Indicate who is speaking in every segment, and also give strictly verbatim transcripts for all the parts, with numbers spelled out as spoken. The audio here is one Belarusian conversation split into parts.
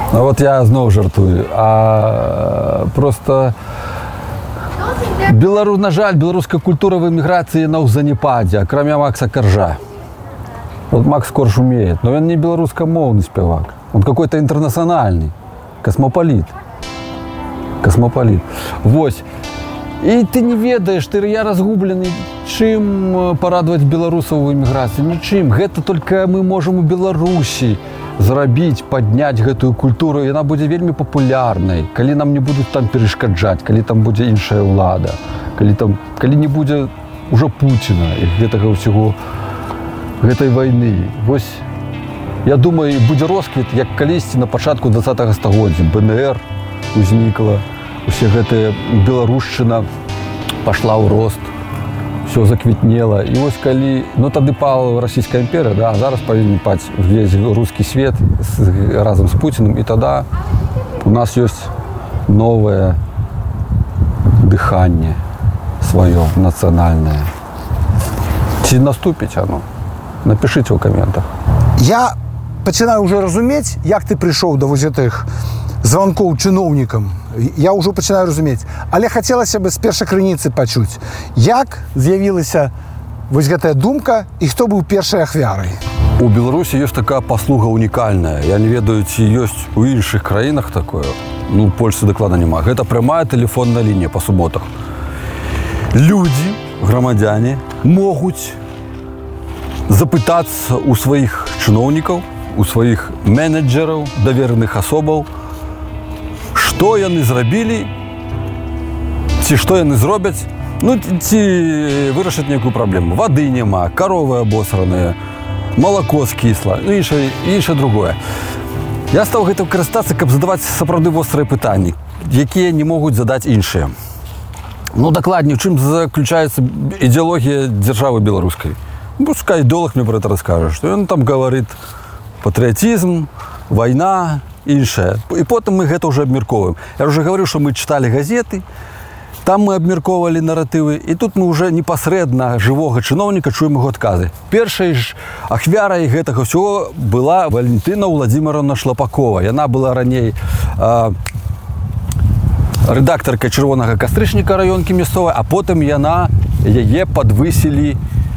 Speaker 1: Ну от я знову жартую, а просто Белару... на жаль, беларуская культура в эміграцыі на ў занепадзе, акрамя Макса Коржа. Вот Макс Корж умеет, но он не белорусскомовный спевак, он какой-то интернациональный, космополит. Космополит. Вось. І ты не ведаеш, ты я разгублены, чым парадаваць беларусаў у эміграцыі, нічым. Гэта толькі мы можам у Беларусі зрабіць, падняць гэтую культуру, яна будзе вельмі папулярнай, калі нам не будуць там перашкаджаць, калі там будзе іншая ўлада, калі там, калі не будзе ўжо Пуціна і гэтага ўсяго, гэтай вайны. Вось, я думаю, будзе росквіт, як калісьці на пачатку дваццатага стагоддзя. бэ эн эр узнікла, усе гэтая беларушчына пашла ў рост, все заквітнела. І вось калі, ну тады пала расійская імперія, да, а зараз павінен паць увесь рускі свет з, разам з Пуціным, і тада у нас ёсць новае дыханне сваё нацыянальнае. Ці наступіць оно? Напишите ў каментах.
Speaker 2: Я пачынаю ўжо разумець, як ты прыйшоў да вось гэтых званкоў чыноўнікам. Я ўжо пачынаю разумець. Але хацелася бы з першай крыніцы пачуць, як з'явілася вось гэтая думка і хто быў першай ахвярай?
Speaker 1: У Беларусі ёсць такая паслуга унікальная. Я не ведаю, ці ёсць у іншых краінах такое. Ну, у Польшцы дакладна няма. Гэта прямая тэлефонная лінія па суботах. Людзі, грамадзяне, могуць запытацца у сваіх чыноўнікаў, у сваіх менеджераў, давераных асобаў, што яны зрабілі, ці што яны зробяць, ну, ці вырашаць нейкую праблему. Вады няма, каровы абосраныя, малако скісла, ну, іншае, іншае другое. Я стаў гэтым карыстацца, каб задаваць сапраўды вострыя пытанні, якія не могуць задаць іншыя. Ну, дакладней, у чым заключаецца ідэалогія дзяржавы беларускай? Пускай идеолог мне про это расскажет, что он там говорит патриотизм, война, іншае. И потом мы это уже обмерковываем. Я уже говорил, что мы читали газеты, там мы обмерковывали нарративы, и тут мы уже непосредственно живого чиновника чуем его отказы. Першай ж ахвярай гэтага всего была Валентина Владимировна Шлапакова. Яна была раней э, редакторка «Червонага кастрычніка» раёнкі мясцовай, а потом яна яе подвысили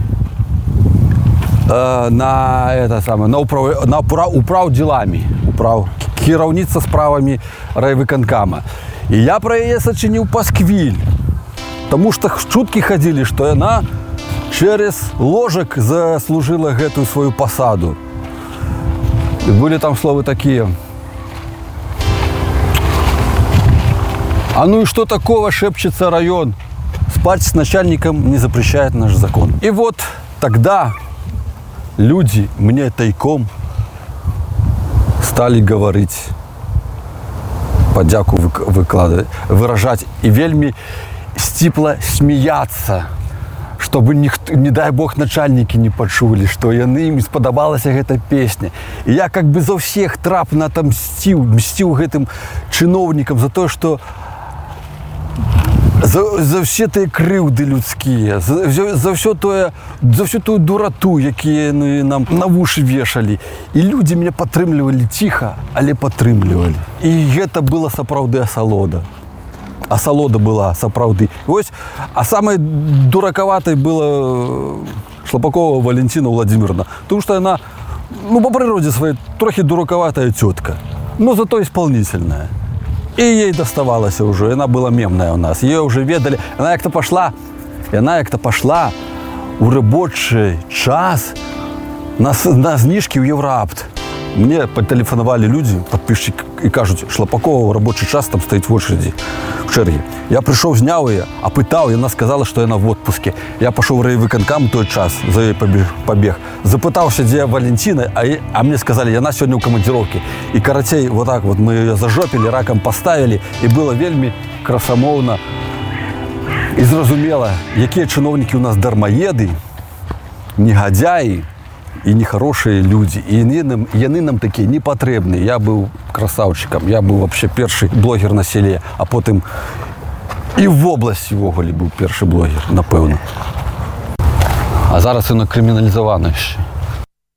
Speaker 1: на это самое, на управ, на управ, управ делами, управ, кіраўніца справами райвыканкама. И я про яе сочинил пасквиль, потому что чутки ходили, что она через ложек заслужила гэтую свою посаду. И были там словы такие: а ну и что такого, шепчется район, спать с начальником не запрещает наш закон. И вот тогда люди мне тайком стали говорить, подяку выкладывать, выражать и вельми стипла смеяться, чтобы никто, не дай бог, начальники не почули, что яны им сподобалась эта песня. И я как бы за всех трапно отомстил, мстил этим чиновникам за то, что За, за все тыя крыўды людскія, за, за, все тое, за всю тую дурату, якія ну, нам на вушы вешалі. І людзі мяне падтрымлівалі ціха, але падтрымлівалі. І гэта была сапраўды асалода. Асалода была сапраўды. Вось, а самай дуракаватай была Шлапакова Валентина Владимировна. Тому што яна, ну, по прыродзе сваёй трохі дураковатая тётка, но зато исполнительная. И ей доставалось уже, она была мемная у нас, ее уже ведали, она як-то пошла, и она як-то пошла у рабочий час на, на знижки в Евроапт. Мне потелефоновали люди, подписчики, и кажут, Шлапакова в рабочий час там стоит в очереди, в черге. Я пришел, знял ее, опытал, и она сказала, что она в отпуске. Я пошел в райвыканкам тот час, за ей побег. Запытался, где Валентина, а, а мне сказали, она сегодня у командировки. И коротей, вот так вот мы ее зажопили, раком поставили, и было вельми красамоўна и зразумела, якія чиновники у нас дармоеды, негодяи, и нехорошие люди, и яны нам, яны нам такие непотребные. Я был красавчиком, я был вообще перший блогер на селе, а потом и в области ввогуле был перший блогер, напевно. А зараз воно криміналізовано ще.